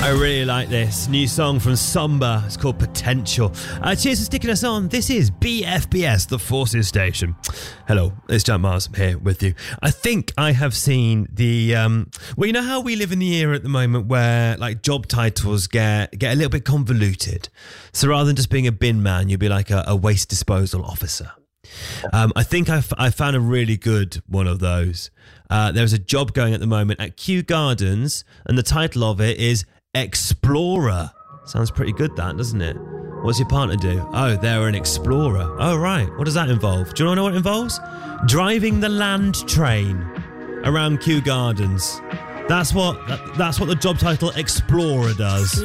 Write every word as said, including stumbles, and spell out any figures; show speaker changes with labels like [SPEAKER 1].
[SPEAKER 1] I really like this new song from Somber. It's called Potential. Uh, cheers for sticking us on. This is B F B S, the Forces Station. Hello, it's Jack Mars here with you. I think I have seen the... Um, well, you know how we live in the era at the moment where like job titles get, get a little bit convoluted. So rather than just being a bin man, you'll be like a, a waste disposal officer. Um, I think I, f- I found a really good one of those. Uh, there's a job going at the moment at Kew Gardens, and the title of it is Explorer. Sounds pretty good, that, doesn't it? What's your partner do? Oh, they're an explorer. Oh, right. What does that involve? Do you want to know what it involves? Driving the land train around Kew Gardens. That's what that, that's what the job title Explorer does.